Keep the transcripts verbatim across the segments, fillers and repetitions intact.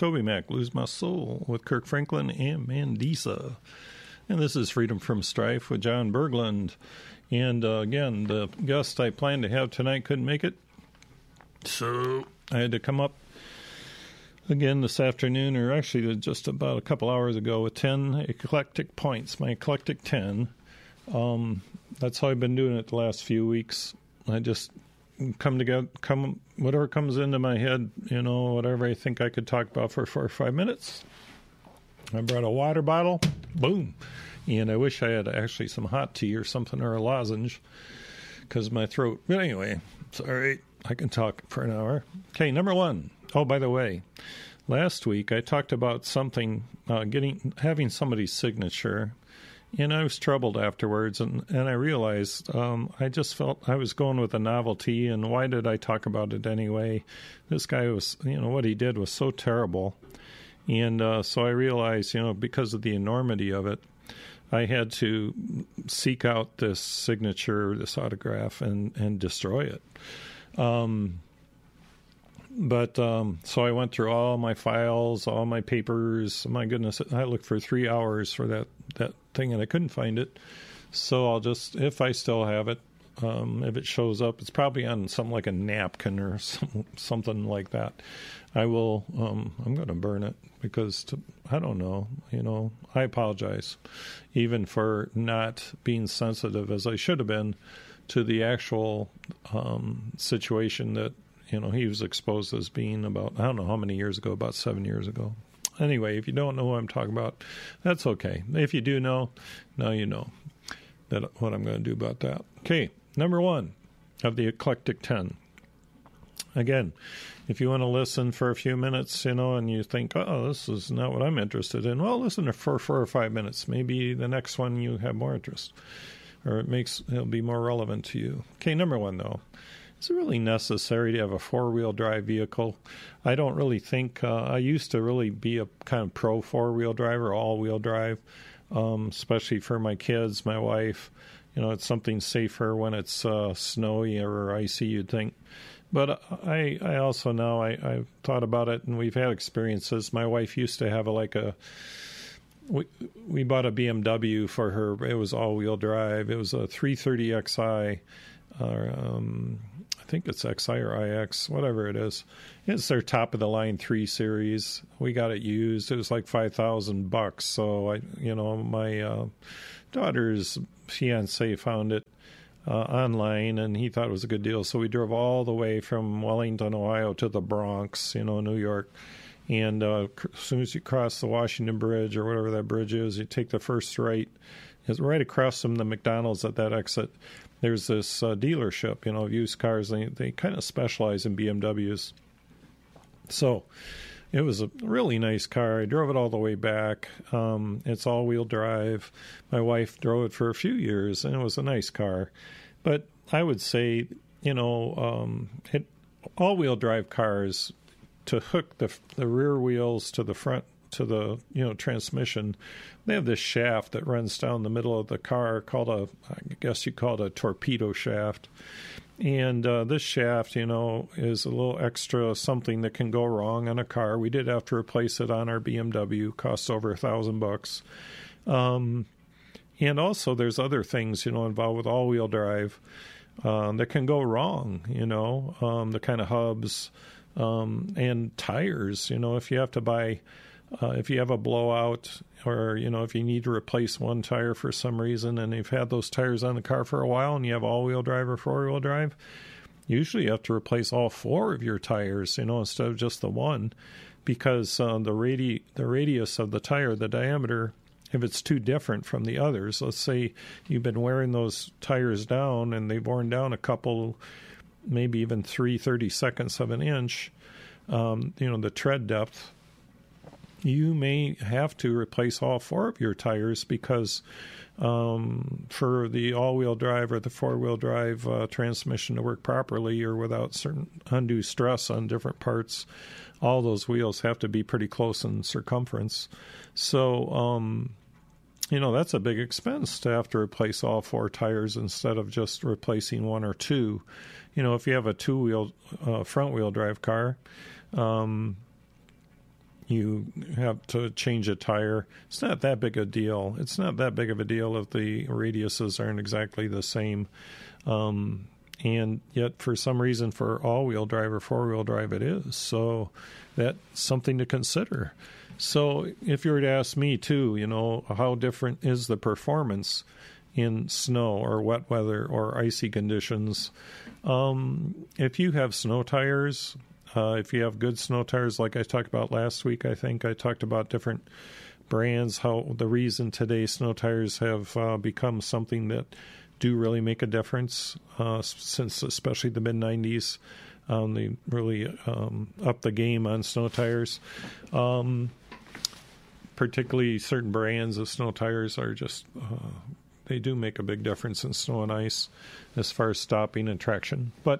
Toby Mac, Lose My Soul, with Kirk Franklin and Mandisa. And this is Freedom from Strife with John Berglund. And uh, again, the guest I planned to have tonight couldn't make it, so I had to come up again this afternoon, or actually just about a couple hours ago, with ten eclectic points, my eclectic ten. Um, that's how I've been doing it the last few weeks. I just come together, come whatever comes into my head, you know, whatever I think I could talk about for four or five minutes. I brought a water bottle, boom, and I wish I had actually some hot tea or something, or a lozenge, because my throat. But anyway, it's all right. I can talk for an hour. Okay, number one. Oh, by the way, last week I talked about something, uh, getting having somebody's signature. And I was troubled afterwards, and, and I realized um, I just felt I was going with a novelty, and why did I talk about it anyway? This guy was, you know, what he did was so terrible. And uh, so I realized, you know, because of the enormity of it, I had to seek out this signature, this autograph, and, and destroy it. Um, but um, so I went through all my files, all my papers. My goodness, I looked for three hours for that, that thing, and I couldn't find it. So I'll just, if I still have it, um, if it shows up, it's probably on something like a napkin or some, something like that. I will, um, I'm going to burn it because, to, I don't know, you know, I apologize even for not being sensitive as I should have been to the actual um, situation that, you know, he was exposed as being about, I don't know how many years ago, about seven years ago. Anyway, if you don't know what I'm talking about, that's okay. If you do know, now you know that what I'm going to do about that. Okay, number one of the eclectic ten. Again, if you want to listen for a few minutes, you know, and you think, oh, this is not what I'm interested in, well, listen for four or five minutes. Maybe the next one you have more interest, or it makes it'll be more relevant to you. Okay, number one, though. Is it really necessary to have a four-wheel drive vehicle? I don't really think, uh, I used to really be a kind of pro four-wheel drive or all-wheel drive, um, especially for my kids, my wife. You know, it's something safer when it's uh, snowy or icy, you'd think. But I, I also now, I, I've thought about it, and we've had experiences. My wife used to have a, like a, we, we bought a B M W for her. It was all-wheel drive. It was a three thirty X I, or um, I think it's X I or I X, whatever it is. It's their top-of-the-line three series. We got it used. It was like five thousand bucks. So, I, you know, my uh, daughter's fiancé found it uh, online, and he thought it was a good deal. So we drove all the way from Wellington, Ohio to the Bronx, you know, New York. And uh, as soon as you cross the Washington Bridge or whatever that bridge is, you take the first right. It's right across from the McDonald's at that exit. There's this uh, dealership, you know, of used cars. They, they kind of specialize in B M Ws. So it was a really nice car. I drove it all the way back. Um, it's all-wheel drive. My wife drove it for a few years, and it was a nice car. But I would say, you know, um, it, all-wheel drive cars, to hook the the rear wheels to the front, to the, you know, transmission, they have this shaft that runs down the middle of the car called a, I guess you call it a torpedo shaft. And uh, this shaft, you know, is a little extra something that can go wrong on a car. We did have to replace it on our B M W. Costs over a thousand bucks. Um, and also there's other things, you know, involved with all-wheel drive uh, that can go wrong, you know, um, the kind of hubs um, and tires, you know, if you have to buy... Uh, if you have a blowout, or, you know, if you need to replace one tire for some reason, and you've had those tires on the car for a while and you have all-wheel drive or four-wheel drive, usually you have to replace all four of your tires, you know, instead of just the one, because uh, the radi- the radius of the tire, the diameter, if it's too different from the others, let's say you've been wearing those tires down and they've worn down a couple, maybe even three thirty-seconds of an inch, um, you know, the tread depth, you may have to replace all four of your tires because um, for the all-wheel drive or the four-wheel drive uh, transmission to work properly or without certain undue stress on different parts, all those wheels have to be pretty close in circumference. So, um, you know, that's a big expense to have to replace all four tires instead of just replacing one or two. You know, if you have a two-wheel uh, front-wheel drive car, um, you have to change a tire. It's not that big a deal. It's not that big of a deal if the radiuses aren't exactly the same. Um, and yet, for some reason, for all-wheel drive or four-wheel drive, it is. So that's something to consider. So if you were to ask me, too, you know, how different is the performance in snow or wet weather or icy conditions? Um, if you have snow tires, uh, if you have good snow tires, like I talked about last week, I think I talked about different brands, how the reason today snow tires have uh, become something that do really make a difference uh, since especially the mid nineties. Um, they really um, upped the game on snow tires. Um, particularly certain brands of snow tires are just, uh, they do make a big difference in snow and ice as far as stopping and traction. But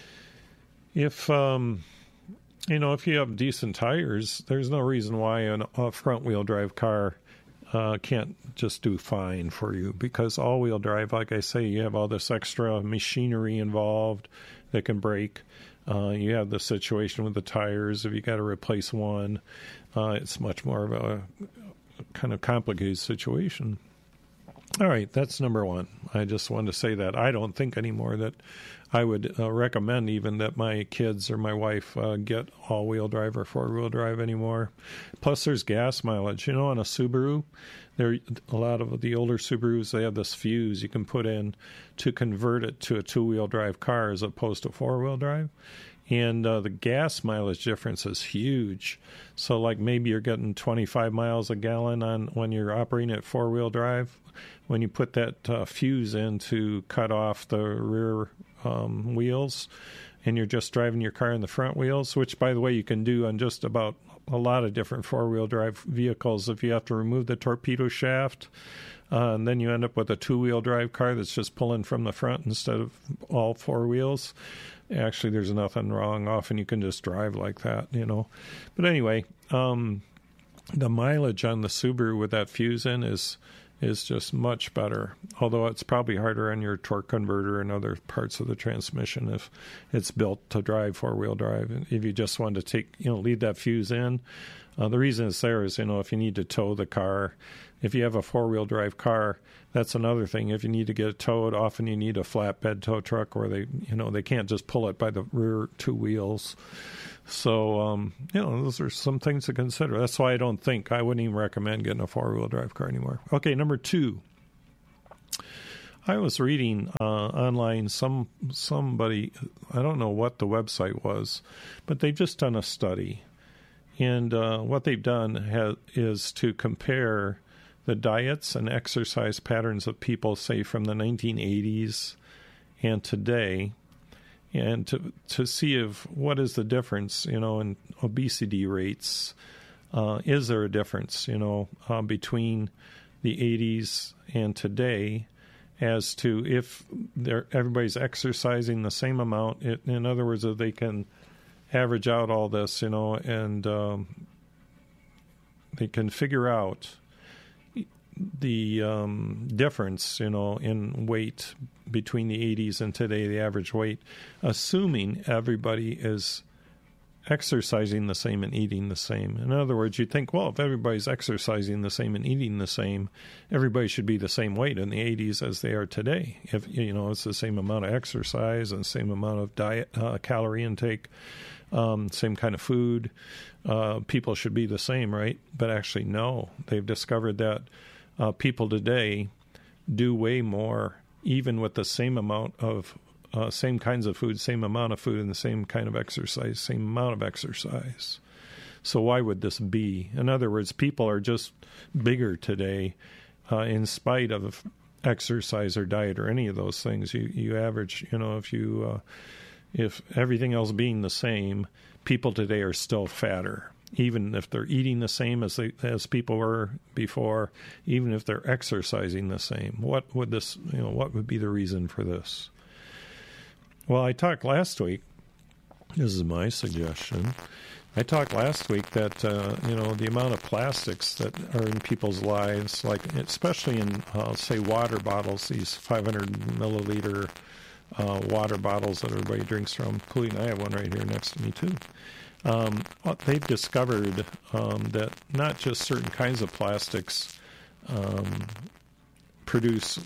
if, um, you know, if you have decent tires, there's no reason why an, a front-wheel drive car uh, can't just do fine for you, because all-wheel drive, like I say, you have all this extra machinery involved that can break. Uh, you have the situation with the tires. If you got to replace one, uh, it's much more of a, a kind of complicated situation. All right, that's number one. I just wanted to say that. I don't think anymore that I would uh, recommend even that my kids or my wife uh, get all-wheel drive or four-wheel drive anymore. Plus, there's gas mileage. You know, on a Subaru, there a lot of the older Subarus, they have this fuse you can put in to convert it to a two-wheel drive car as opposed to four-wheel drive. And uh, the gas mileage difference is huge. So, like, maybe you're getting twenty-five miles a gallon on when you're operating at four-wheel drive. When you put that uh, fuse in to cut off the rear um, wheels, and you're just driving your car in the front wheels, which, by the way, you can do on just about a lot of different four-wheel drive vehicles. If you have to remove the torpedo shaft, uh, and then you end up with a two-wheel drive car that's just pulling from the front instead of all four wheels. Actually, there's nothing wrong. Often you can just drive like that, you know. But anyway, um, the mileage on the Subaru with that fuse in is is just much better, although it's probably harder on your torque converter and other parts of the transmission if it's built to drive four-wheel drive. If you just want to take, you know, leave that fuse in, uh, the reason it's there is, you know, if you need to tow the car, if you have a four-wheel drive car, that's another thing. If you need to get it towed, often you need a flatbed tow truck where they, you know, they can't just pull it by the rear two wheels. So, um, you know, those are some things to consider. That's why I don't think, I wouldn't even recommend getting a four-wheel drive car anymore. Okay, number two. I was reading uh, online, some somebody, I don't know what the website was, but they've just done a study. And uh, what they've done has, is to compare the diets and exercise patterns of people, say, from the nineteen eighties and today, and to to see if what is the difference, you know, in obesity rates. Uh, is there a difference, you know, uh, between the eighties and today as to if they're, everybody's exercising the same amount? It, in other words, if they can average out all this, you know, and um, they can figure out the um, difference, you know, in weight between the eighties and today, the average weight, assuming everybody is exercising the same and eating the same. In other words, you think, well, if everybody's exercising the same and eating the same, everybody should be the same weight in the eighties as they are today. If, you know, it's the same amount of exercise and same amount of diet, uh, calorie intake, um, same kind of food, uh, people should be the same, right? But actually, no. They've discovered that uh, people today do way more, even with the same amount of Uh, same kinds of food, same amount of food, and the same kind of exercise, same amount of exercise. So why would this be? In other words, people are just bigger today uh, in spite of exercise or diet or any of those things. You you average, you know, if you uh, if everything else being the same, people today are still fatter. Even if they're eating the same as they, as people were before, even if they're exercising the same. What would this, you know, what would be the reason for this? Well, I talked last week, this is my suggestion, I talked last week that, uh, you know, the amount of plastics that are in people's lives, like especially in, uh, say, water bottles, these five hundred milliliter uh, water bottles that everybody drinks from, including I have one right here next to me, too. Um, they've discovered um, that not just certain kinds of plastics um, produce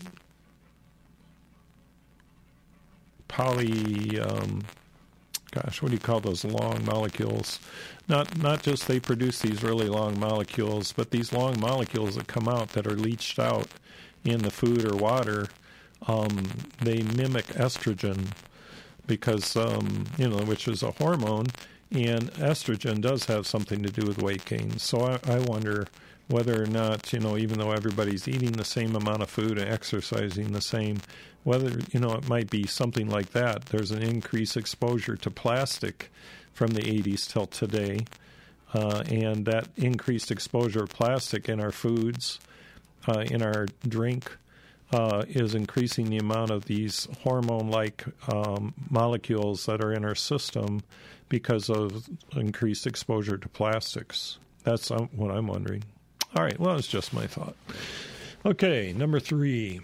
poly, um, gosh, what do you call those long molecules? Not not just they produce these really long molecules, but these long molecules that come out that are leached out in the food or water, um, they mimic estrogen because, um, you know, which is a hormone, and estrogen does have something to do with weight gain. So I, I wonder whether or not, you know, even though everybody's eating the same amount of food and exercising the same, whether, you know, it might be something like that. There's an increased exposure to plastic from the eighties till today, uh, and that increased exposure of plastic in our foods, uh, in our drink, uh, is increasing the amount of these hormone-like um, molecules that are in our system because of increased exposure to plastics. That's um, what I'm wondering. All right, well, it's just my thought. Okay, number three.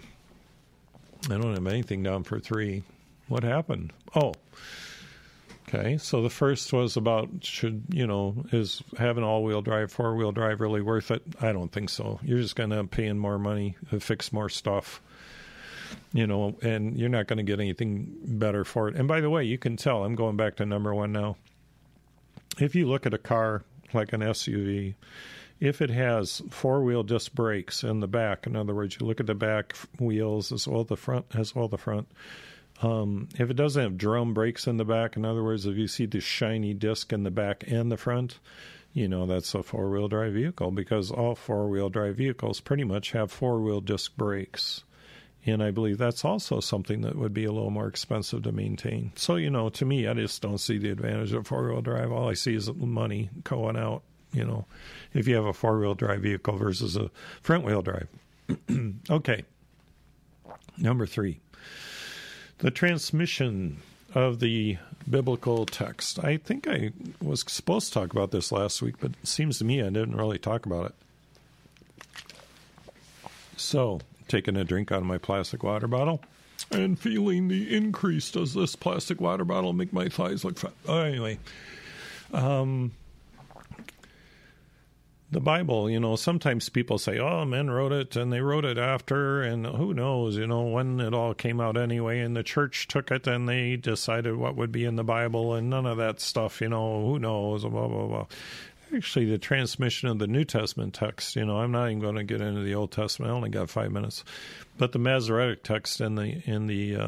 I don't have anything down for three. What happened? Oh, okay. So the first was about should, you know, is having all-wheel drive, four-wheel drive really worth it? I don't think so. You're just going to pay in more money to fix more stuff, you know, and you're not going to get anything better for it. And by the way, you can tell, I'm going back to number one now. If you look at a car like an S U V, if it has four-wheel disc brakes in the back, in other words, you look at the back wheels as well the front as well the front. Um, if it doesn't have drum brakes in the back, in other words, if you see the shiny disc in the back and the front, you know that's a four-wheel drive vehicle because all four-wheel drive vehicles pretty much have four-wheel disc brakes. And I believe that's also something that would be a little more expensive to maintain. So, you know, to me, I just don't see the advantage of four-wheel drive. All I see is money going out. You know, if you have a four-wheel drive vehicle versus a front-wheel drive. Okay. Number three, the transmission of the biblical text. I think I was supposed to talk about this last week, but it seems to me I didn't really talk about it. So, taking a drink out of my plastic water bottle and feeling the increase. Does this plastic water bottle make my thighs look fat? Oh, anyway. Um... The Bible, you know, sometimes people say, oh, men wrote it, and they wrote it after, and who knows, you know, when it all came out anyway, and the church took it, and they decided what would be in the Bible, and none of that stuff, you know, who knows, blah, blah, blah. Actually, the transmission of the New Testament text, you know, I'm not even going to get into the Old Testament, I only got five minutes, but the Masoretic text in the, in the uh,